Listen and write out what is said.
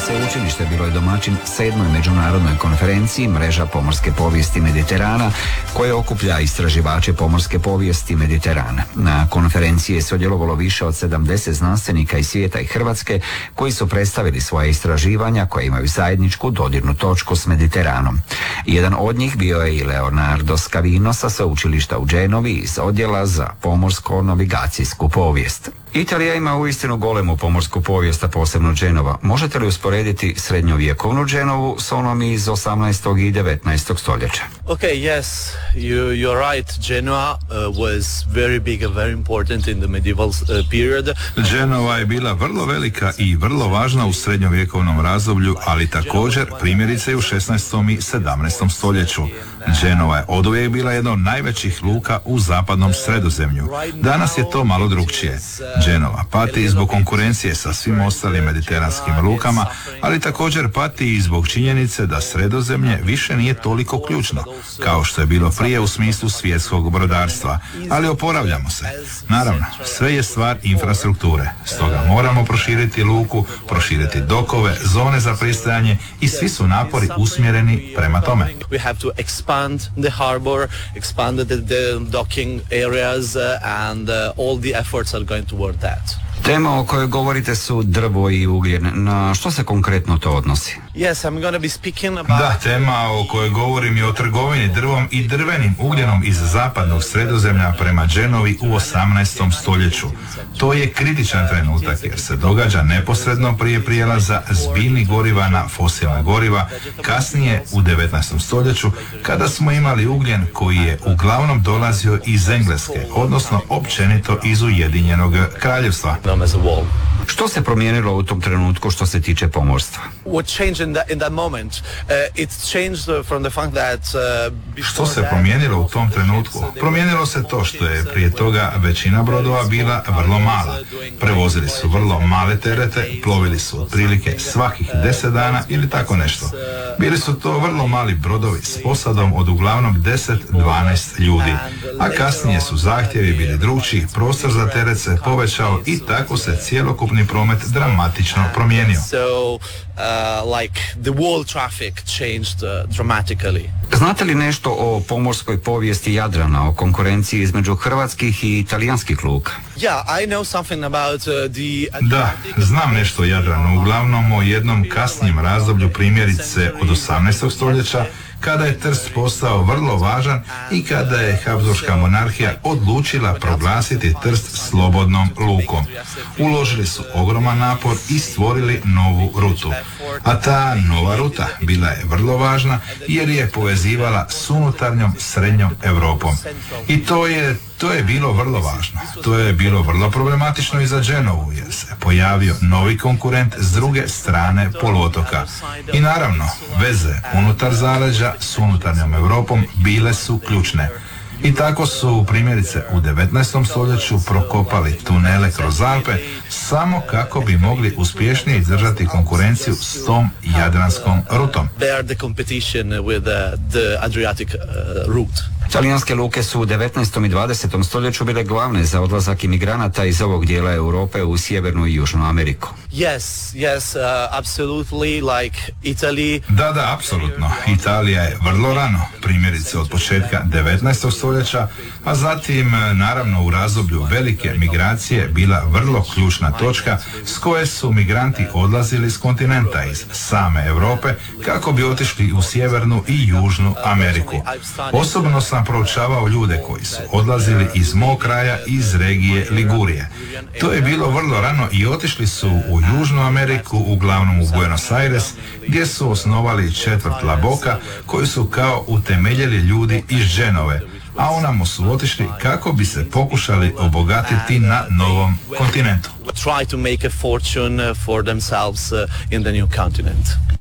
sveučilište bilo je domaćin 7. međunarodnoj konferenciji Mreža pomorske povijesti Mediterana, koja okuplja istraživače pomorske povijesti Mediterana. Na konferenciji je sudjelovalo više od 70 znanstvenika iz svijeta i Hrvatske, koji su predstavili svoje istraživanja koje imaju zajedničku dodirnu točku s Mediteranom. Jedan od njih bio je i Leonardo Scavino sa sveučilišta u Genovi iz odjela za pomorsko-navigacijsku povijest. Italija ima uistinu golemu pomorsku povijest, a posebno Genova. Možete li usporediti srednjovjekovnu Genovu s onom iz 18. i 19. stoljeća? Okay, yes, you're right. Genoa was very big and very important in the medieval period. Genova je bila vrlo velika i vrlo važna u srednjovjekovnom razdoblju, ali također primjerice i u 16. i 17. stoljeću. Genova je oduvijek bila jedna od najvećih luka u zapadnom Sredozemlju. Danas je to malo drukčije. Genova pati zbog konkurencije sa svim ostalim mediteranskim lukama, ali također pati i zbog činjenice da Sredozemlje više nije toliko ključno, kao što je bilo prije u smislu svjetskog brodarstva. Ali oporavljamo se. Naravno, sve je stvar infrastrukture. Stoga moramo proširiti luku, proširiti dokove, zone za pristajanje i svi su napori usmjereni prema tome. Expand the harbor, expand the docking areas, and all the efforts are going toward that. Tema o kojoj govorite su drvo i ugljen. Na što se konkretno to odnosi? Yes, I'm going to be speaking about... Da, tema o kojoj govorim je o trgovini drvom i drvenim ugljenom iz zapadnog Sredozemlja prema Genovi u 18. stoljeću. To je kritičan trenutak jer se događa neposredno prije prijelaza s biljnih goriva na fosilna goriva, kasnije u 19. stoljeću, kada smo imali ugljen koji je uglavnom dolazio iz Engleske, odnosno općenito iz Ujedinjenog Kraljevstva. Što se promijenilo u tom trenutku što se tiče pomorstva? Što se promijenilo u tom trenutku? Promijenilo se to što je prije toga većina brodova bila vrlo mala. Prevozili su vrlo male terete, plovili su otprilike svakih 10 dana ili tako nešto. Bili su to vrlo mali brodovi s posadom od uglavnom 10-12 ljudi, a kasnije su zahtjevi bili drukčiji, prostor za teret se povećao i tako se cjelokupni promet dramatično promijenio. Znate li nešto o pomorskoj povijesti Jadrana, o konkurenciji između hrvatskih i italijanskih luka? Da, znam nešto o Jadranu, uglavnom o jednom kasnijem razdoblju, primjerice od 18. stoljeća, kada je Trst postao vrlo važan i kada je Habsburška monarhija odlučila proglasiti Trst slobodnom lukom. Uložili su ogroman napor i stvorili novu rutu. A ta nova ruta bila je vrlo važna jer je povezivala s unutarnjom srednjom Europom. I to je bilo vrlo važno. To je bilo vrlo problematično i za Genovu jer se pojavio novi konkurent s druge strane poluotoka. I naravno, veze unutar zaleđa s unutarnjom Europom bile su ključne. I tako su primjerice u 19. stoljeću prokopali tunele kroz Alpe samo kako bi mogli uspješnije izdržati konkurenciju s tom jadranskom rutom. Talijanske luke su u 19. i 20. stoljeću bile glavne za odlazak imigranata iz ovog dijela Europe u Sjevernu i Južnu Ameriku. Da, apsolutno. Italija je vrlo rano, primjerice od početka 19. stoljeća, a zatim naravno u razdoblju velike migracije bila vrlo ključna točka s koje su migranti odlazili s kontinenta iz same Europe kako bi otišli u Sjevernu i Južnu Ameriku. Osobno sam proučavao ljude koji su odlazili iz mog kraja, iz regije Ligurije. To je bilo vrlo rano i otišli su u Južnu Ameriku, uglavnom u Buenos Aires, gdje su osnovali četvrt La Boca, koju su kao utemeljili ljudi iz Genove, a onamo su otišli kako bi se pokušali obogatiti na novom kontinentu. Try to make a fortune for themselves in the new continent.